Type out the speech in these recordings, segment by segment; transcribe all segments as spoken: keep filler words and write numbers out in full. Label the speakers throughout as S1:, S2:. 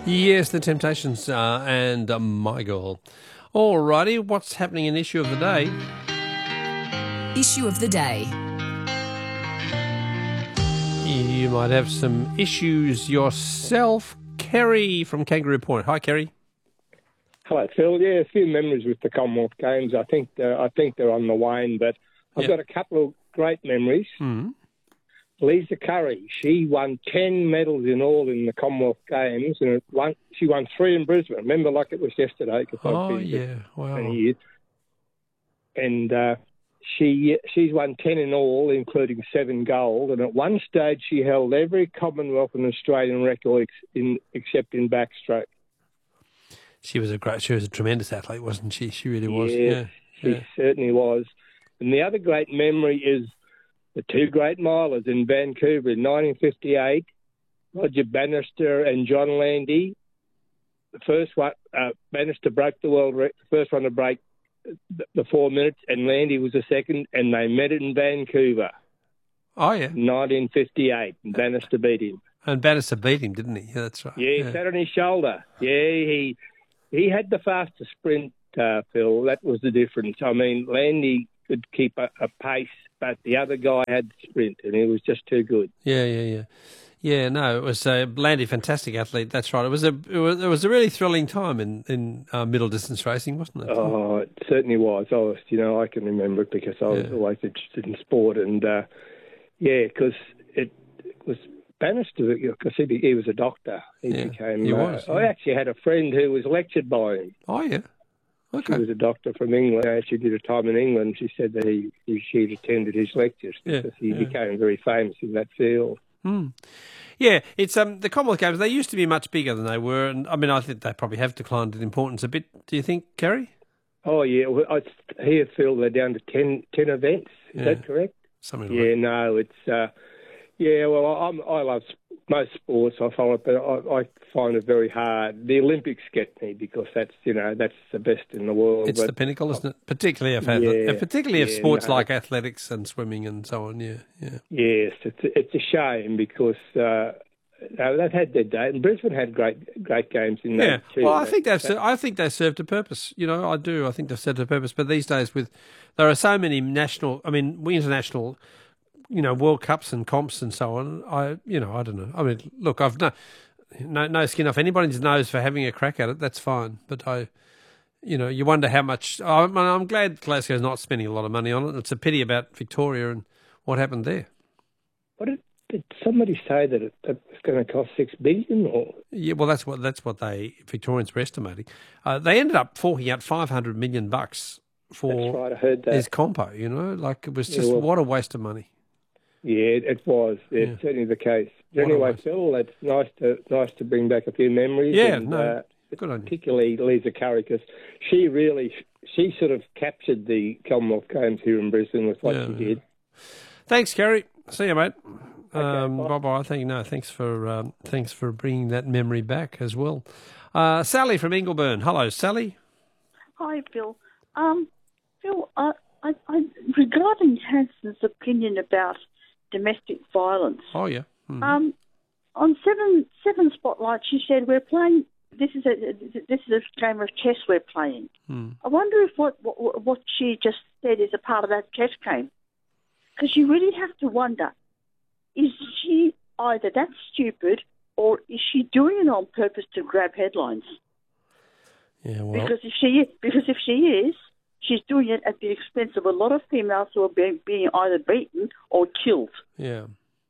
S1: Yes, the Temptations uh, and uh, My Girl. Alrighty, what's happening in Issue of the Day?
S2: Issue of the Day.
S1: You might have some issues yourself. Kerry from Kangaroo Point. Hi, Kerry.
S3: Hello, Phil. Yeah, a few memories with the Commonwealth Games. I think they're, I think they're on the wane, but I've
S1: Yep.
S3: got a couple of great memories.
S1: Mm-hmm.
S3: Lisa Curry, she won ten medals in all in the Commonwealth Games, and it won, she won three in Brisbane. Remember, like it was yesterday. Cause I've
S1: Oh,
S3: been there
S1: yeah. Wow.
S3: twenty years. And uh, she she's won ten in all, including seven gold. And at one stage, she held every Commonwealth and Australian record ex- in, except in backstroke.
S1: She was a great, she was a tremendous athlete, wasn't she? She really was.
S3: Yes,
S1: Yeah.
S3: she
S1: yeah.
S3: certainly was. And the other great memory is the two great milers in Vancouver in nineteen fifty-eight, Roger Bannister and John Landy. The first one, uh, Bannister broke the world record, the first one to break the, the four minutes, and Landy was the second, and they met it in Vancouver,
S1: Oh, yeah.
S3: nineteen fifty-eight, and Bannister beat him.
S1: And Bannister beat him, didn't he? Yeah, that's right.
S3: Yeah, he sat on his shoulder. Yeah, he he had the fastest sprint, uh, Phil. That was the difference. I mean, Landy could keep a, a pace, but the other guy had the sprint, and he was just too good.
S1: Yeah, yeah, yeah. Yeah, no, it was uh, Landy, fantastic athlete. That's right. It was a it was, it was a really thrilling time in in uh, middle distance racing, wasn't it?
S3: Oh, it certainly was. I was, you know, I can remember it because I was
S1: Yeah.
S3: always interested in sport, and uh, yeah, because it, it was Bannister, because he, he was a doctor. He
S1: Yeah,
S3: became.
S1: he
S3: uh,
S1: was,
S3: I
S1: yeah.
S3: actually had a friend who was lectured by him.
S1: Oh, yeah.
S3: She
S1: Okay.
S3: was a doctor from England. She did a time in England. She said that he, he she'd attended his lectures
S1: Yeah,
S3: because he
S1: yeah.
S3: became very famous in that field.
S1: Hmm. Yeah, it's um the Commonwealth Games. They used to be much bigger than they were, and I mean, I think they probably have declined in importance a bit. Do you think, Kerry?
S3: Oh yeah, well, I hear Phil they're down to ten, ten events. Is
S1: Yeah.
S3: that correct?
S1: Something like
S3: Yeah, no, it's uh, yeah. Well, I'm, I love most sports. I follow it, but I, I find it very hard. The Olympics get me because that's you know that's the best in the world.
S1: It's
S3: but,
S1: the pinnacle, isn't it? Particularly if ath-
S3: Yeah,
S1: particularly if
S3: yeah,
S1: sports
S3: no.
S1: like athletics and swimming and so on. Yeah, yeah.
S3: Yes, it's it's a shame because uh, no, they've had their day, and Brisbane had great great games in
S1: Yeah,
S3: that too.
S1: well, I think
S3: That-
S1: they've. ser- I think they served a purpose. You know, I do. I think they've served a purpose. But these days, with there are so many national, I mean, we international, you know, World Cups and comps and so on. I, you know, I don't know. I mean, look, I've no, no, no skin off anybody's nose for having a crack at it. That's fine. But I, you know, you wonder how much. I'm, I'm glad Glasgow's not spending a lot of money on it. It's a pity about Victoria and what happened there.
S3: What did, did somebody say that it, that it's going to cost six billion? Or
S1: Yeah, well, that's what that's what they Victorians were estimating. Uh, they ended up forking out five hundred million bucks for
S3: that's right, I heard that.
S1: his compo. You know, like it was
S3: Yeah,
S1: just
S3: well-
S1: what a waste of money.
S3: Yeah, it, it was. It's
S1: Yeah.
S3: certainly the case.
S1: What a
S3: Anyway,
S1: waste.
S3: Phil, it's nice to nice to bring back a few memories.
S1: Yeah,
S3: and,
S1: no,
S3: uh,
S1: good on you.
S3: particularly Lisa Curry, because she really she sort of captured the Commonwealth Games here in Brisbane with what
S1: Yeah,
S3: she
S1: yeah.
S3: did.
S1: Thanks, Kerry. See you, mate. um,
S3: bye.
S1: bye bye. Thank you. No, thanks for um, thanks for bringing that memory back as well. Uh, Sally from Ingleburn. Hello, Sally.
S4: Hi, Phil. Um, Phil, I, I, I, regarding Hanson's opinion about domestic violence,
S1: Oh yeah. Mhm.
S4: um, on seven seven spotlight, she said we're playing. This is a this is a game of chess we're playing.
S1: Hmm.
S4: I wonder if what what, what she just said is a part of that chess game, because you really have to wonder: is she either that stupid or is she doing it on purpose to grab headlines?
S1: Yeah. Well.
S4: Because if she because if she is, she's doing it at the expense of a lot of females who are being, being either beaten or killed.
S1: Yeah.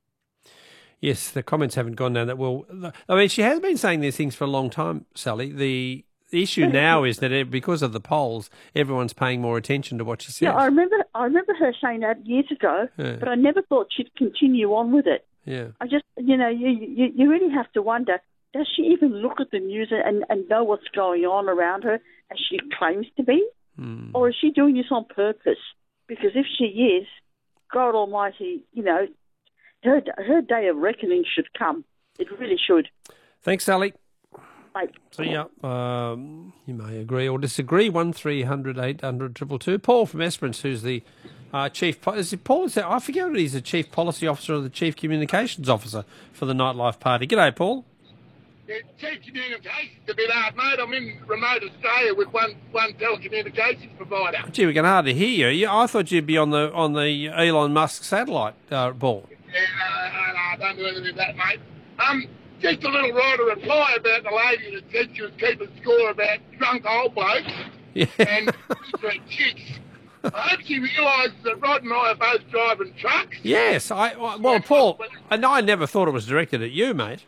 S1: Yes, the comments haven't gone down that well. I mean, she has been saying these things for a long time, Sally. The issue now is that it, because of the polls, everyone's paying more attention to what she says.
S4: Yeah, I remember I remember her saying that years ago,
S1: Yeah.
S4: but I never thought she'd continue on with it.
S1: Yeah.
S4: I just, you know, you, you, you really have to wonder, does she even look at the news and, and know what's going on around her as she claims to be?
S1: Hmm.
S4: Or is she doing this on purpose? Because if she is, God Almighty, you know, her her day of reckoning should come. It really should.
S1: Thanks, Sally.
S4: Like,
S1: See ya. Um, you may agree or disagree. One three hundred eight hundred triple two. Paul from Esperance, who's the uh, chief. po- Is it Paul? Is that, I forget what he's the chief policy officer or the chief communications officer for the nightlife party. G'day, Paul.
S5: Yeah, Chief Communications a bit hard, mate. I'm in remote Australia with one one telecommunications provider.
S1: Gee, we can hardly hear you. Yeah, I thought you'd be on the on the Elon Musk satellite uh, ball.
S5: Yeah, no, no, no, I don't do anything with that, mate. Um, just a little writer reply about the lady that said she was keeping score about drunk old blokes
S1: Yeah.
S5: and secret chicks. I hope she realises that Rod and I are both driving trucks.
S1: Yes, I well, Paul, and I never thought it was directed at you, mate.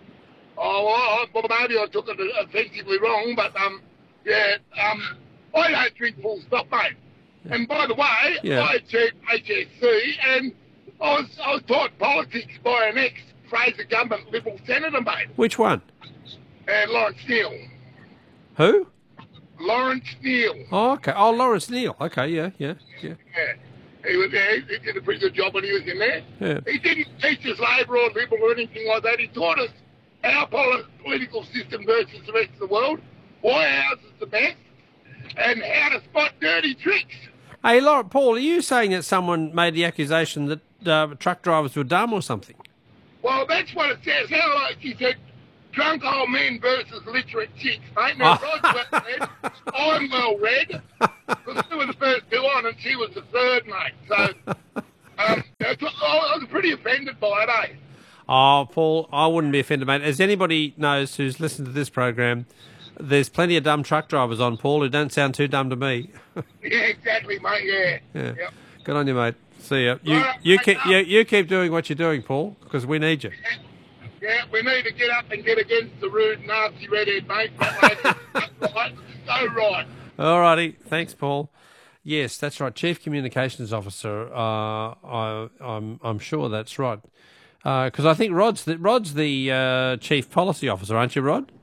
S5: Oh, well, well, maybe I took it offensively wrong, but um, yeah, um, I don't drink full stop, mate. And by the way,
S1: Yeah.
S5: I achieved H S C, and I was I was taught politics by an ex Fraser government Liberal senator, mate,
S1: Which one?
S5: and Lawrence Neal.
S1: Who?
S5: Lawrence Neal.
S1: Oh, okay. Oh, Lawrence Neal. Okay, yeah, yeah, yeah.
S5: Yeah. He was there. He did a pretty good job when he was in there.
S1: Yeah.
S5: He didn't teach us Labor or Liberal or anything like that. He taught us our poli- political system versus the rest of the world, why ours is the best, and how to spot dirty tricks.
S1: Hey, Laura, Paul, are you saying that someone made the accusation that uh, truck drivers were dumb or something?
S5: Well, that's what it says. How like she said, drunk old men versus literate chicks, mate. Now, Rod's well read. I'm well read. Because we were the first two on, and she was the third, mate. So, um, that's what, I was pretty offended by it, eh?
S1: Oh, Paul, I wouldn't be offended, mate. As anybody knows who's listened to this program, there's plenty of dumb truck drivers on, Paul, who don't sound too dumb to me.
S5: Yeah, exactly, mate, yeah.
S1: Yeah.
S5: Yep.
S1: Good on you, mate. See ya. You,
S5: Right,
S1: you,
S5: mate,
S1: keep,
S5: no.
S1: you, you keep doing what you're doing, Paul, because we need you.
S5: Yeah, we need to get up and get against the rude, nasty redhead, mate. That way, that's right. So right.
S1: All righty. Thanks, Paul. Yes, that's right. Chief Communications Officer. Uh, I, I'm, I'm sure that's right. Because I think Rod's the, Rod's the uh, Chief Policy Officer, aren't you, Rod?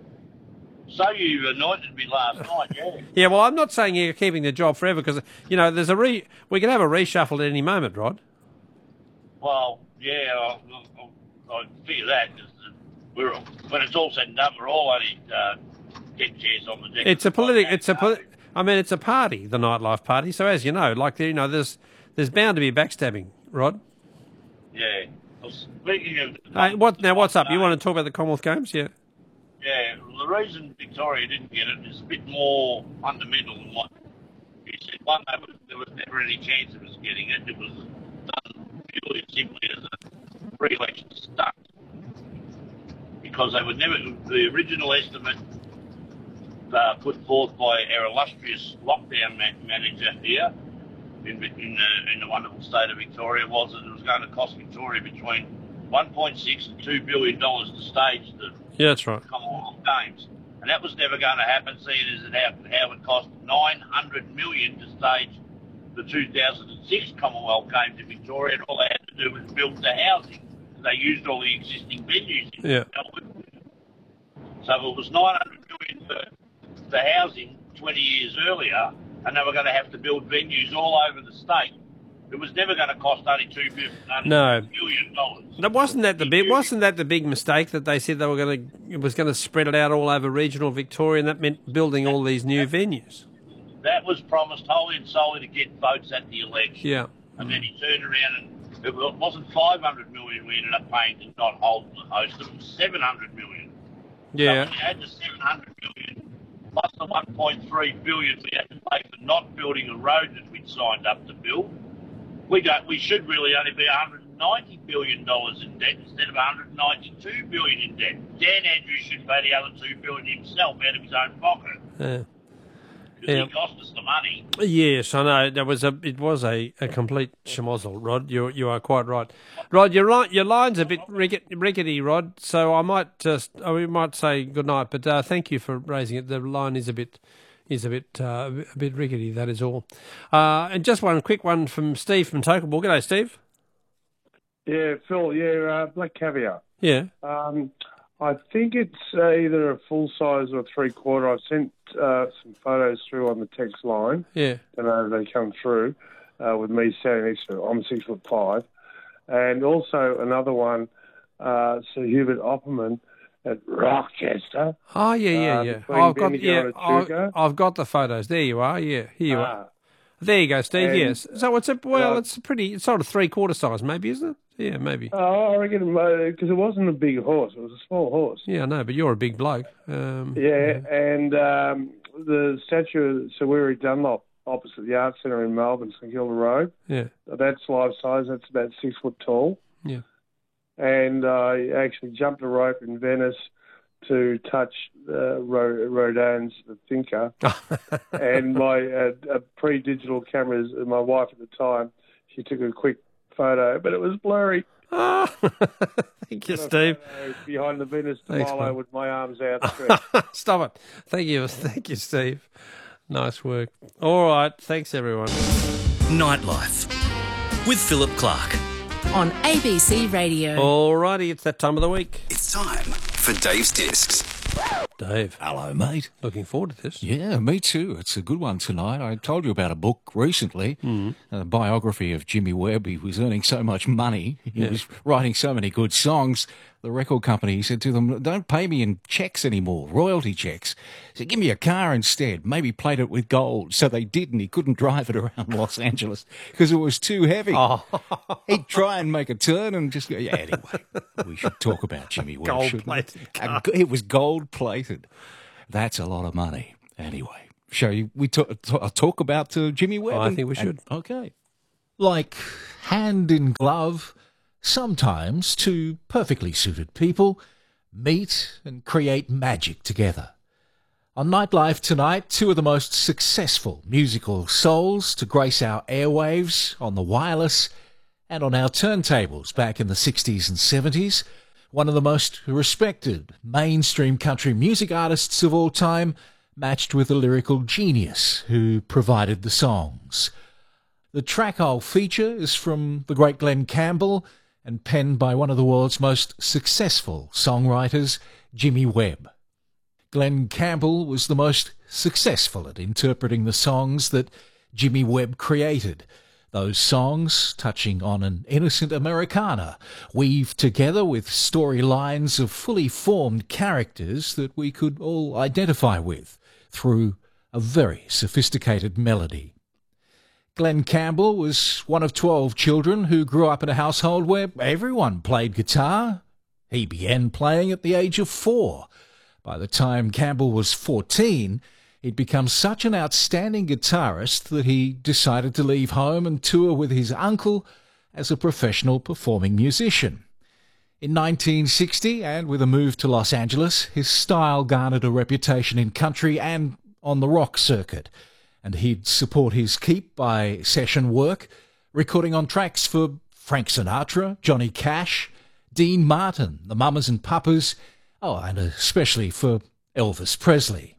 S6: So you anointed me last night, yeah.
S1: Yeah, well, I'm not saying you're keeping the job forever because, you know, there's a re- we can have a reshuffle at any moment, Rod.
S6: Well, yeah, I, I, I figure that. 'Cause we're, when it's all said and done, we're all only uh, deck chairs on the deck.
S1: It's a political. It's a. Poli- I mean, it's a party, the nightlife party. So as you know, like you know, there's there's bound to be backstabbing, Rod.
S6: Yeah. Well, speaking of...
S1: Hey, what now? What's up? You want to talk about the Commonwealth Games? Yeah.
S6: Yeah, the reason Victoria didn't get it is a bit more fundamental than what you said. One, there was, there was never any chance of us getting it. It was done purely and simply as a pre-election stunt. Because they would never... The original estimate uh, put forth by our illustrious lockdown ma- manager here in, in, the, in the wonderful state of Victoria was that it was going to cost Victoria between one point six and two billion dollars to stage the
S1: Yeah, that's right.
S6: Commonwealth Games. And that was never going to happen, seeing as it how, how it cost nine hundred million dollars to stage the two thousand six Commonwealth Games in Victoria, and all they had to do was build the housing. They used all the existing venues in
S1: Yeah.
S6: Melbourne. So it was nine hundred million dollars for the housing twenty years earlier, and they were going to have to build venues all over the state. It was never going to cost only two
S1: No.
S6: billion dollars.
S1: Now, wasn't that the big? Wasn't that the big mistake that they said they were going to? It was going to spread it out all over regional Victoria, and that meant building all these new venues.
S6: That was promised wholly and solely to get votes at the election.
S1: Yeah.
S6: And then he turned around and it wasn't five hundred million we ended up paying to not hold the host, it was seven hundred million. So
S1: Yeah.
S6: when you had the seven hundred million plus the one point three billion we had to pay for not building a road that we'd signed up to build, we don't. We should really only be one hundred ninety billion dollars in debt instead of one hundred ninety-two billion dollars in debt. Dan Andrews should pay the other two billion dollars himself out of his own pocket.
S1: Yeah.
S6: Because
S1: Yeah.
S6: he cost us the money.
S1: Yes, I know. There was a. It was a, a complete schmozzle, Rod. You you are quite right, Rod. Your line your line's a bit rickety, rickety, Rod. So I might just I we might say good night, but uh, thank you for raising it. The line is a bit is a bit uh, a bit rickety. That is all. Uh, and just one quick one from Steve from Tokaball. G'day, Steve.
S7: Yeah, Phil, yeah, uh, black caviar.
S1: Yeah.
S7: Um, I think it's uh, either a full size or three quarter. I've sent uh, some photos through on the text line.
S1: Yeah.
S7: Don't know if they come through uh, with me standing next to it. I'm six foot five. And also another one, uh, Sir Hubert Opperman at Rochester.
S1: Oh yeah, yeah,
S7: uh,
S1: yeah.
S7: between
S1: I've got
S7: Bendigo
S1: yeah.
S7: and
S1: I've,
S7: Echuca.
S1: I've got the photos. There you are. Yeah, here you are.
S7: Ah,
S1: There you go, Steve.
S7: And,
S1: Yes. So it's a well,
S7: uh,
S1: it's a pretty. It's sort of three quarter size, maybe, isn't it? Yeah, maybe.
S7: Oh, I reckon because it wasn't a big horse; it was a small horse.
S1: Yeah, I know, but you're a big bloke. Um,
S7: Yeah, and um, the statue of Sir Weary Dunlop opposite the Art Centre in Melbourne, St Kilda Road.
S1: Yeah.
S7: That's life size. That's about six foot tall.
S1: Yeah.
S7: And I actually jumped a rope in Venice to touch uh, Rodin's The Thinker. And my uh, uh, pre-digital cameras, my wife at the time, she took a quick photo, but it was blurry.
S1: Oh, thank you, Steve.
S7: Behind the Venice
S1: Thanks,
S7: Milo
S1: mate.
S7: with my arms outstretched.
S1: Stop it. Thank you. Thank you, Steve. Nice work. All right. Thanks, everyone.
S8: Nightlife with Philip Clark.
S2: On A B C Radio.
S1: All righty. It's that time of the week.
S8: It's time for Dave's Discs.
S1: Dave.
S9: Hello, mate.
S1: Looking forward to this.
S9: Yeah, me too. It's a good one tonight. I told you about a book recently,
S1: Mm.
S9: a biography of Jimmy Webb. He was earning so much money. He
S1: Yeah.
S9: was writing so many good songs. The record company said to them, don't pay me in checks anymore, royalty checks. He said, give me a car instead. Maybe plate it with gold. So they did, and he couldn't drive it around Los Angeles because it was too heavy.
S1: Oh.
S9: He'd try and make a turn and just go, yeah, anyway, we should talk about Jimmy Webb. shouldn't we?
S1: Gold-plated car.
S9: And It was gold-plated. That's a lot of money. Anyway, shall you, we talk, talk, talk about uh, Jimmy Webb?
S1: I think we
S9: And-
S1: should.
S9: okay. Like hand in glove, sometimes two perfectly suited people meet and create magic together. On Nightlife tonight, two of the most successful musical souls to grace our airwaves on the wireless and on our turntables back in the sixties and seventies. One of the most respected mainstream country music artists of all time, matched with a lyrical genius who provided the songs. The track I'll feature is from the great Glenn Campbell and penned by one of the world's most successful songwriters, Jimmy Webb. Glenn Campbell was the most successful at interpreting the songs that Jimmy Webb created. Those songs, touching on an innocent Americana, weaved together with storylines of fully formed characters that we could all identify with through a very sophisticated melody. Glenn Campbell was one of twelve children who grew up in a household where everyone played guitar. He began playing at the age of four. By the time Campbell was fourteen, he'd become such an outstanding guitarist that he decided to leave home and tour with his uncle as a professional performing musician. In nineteen sixty, and with a move to Los Angeles, his style garnered a reputation in country and on the rock circuit, and he'd support his keep by session work, recording on tracks for Frank Sinatra, Johnny Cash, Dean Martin, the Mamas and Papas, oh, and especially for Elvis Presley.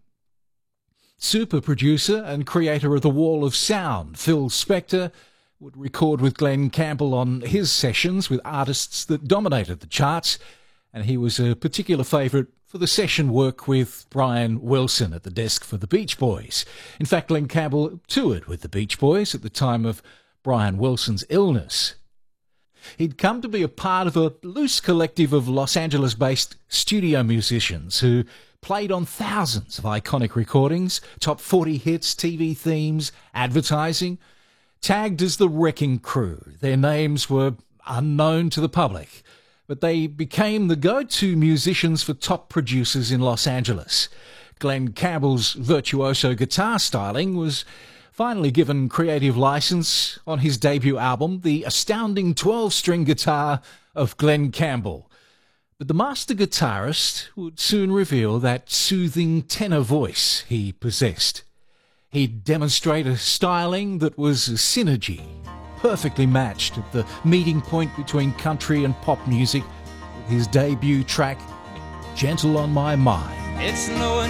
S9: Super producer and creator of The Wall of Sound, Phil Spector, would record with Glenn Campbell on his sessions with artists that dominated the charts, and he was a particular favourite for the session work with Brian Wilson at the desk for the Beach Boys. In fact, Glenn Campbell toured with the Beach Boys at the time of Brian Wilson's illness. He'd come to be a part of a loose collective of Los Angeles-based studio musicians who played on thousands of iconic recordings, top forty hits, T V themes, advertising. Tagged as the Wrecking Crew, their names were unknown to the public, but they became the go-to musicians for top producers in Los Angeles. Glenn Campbell's virtuoso guitar styling was finally given creative license on his debut album, The Astounding twelve-String Guitar of Glenn Campbell. But the master guitarist would soon reveal that soothing tenor voice he possessed. He'd demonstrate a styling that was a synergy, perfectly matched at the meeting point between country and pop music with his debut track, Gentle on My Mind.
S10: It's knowing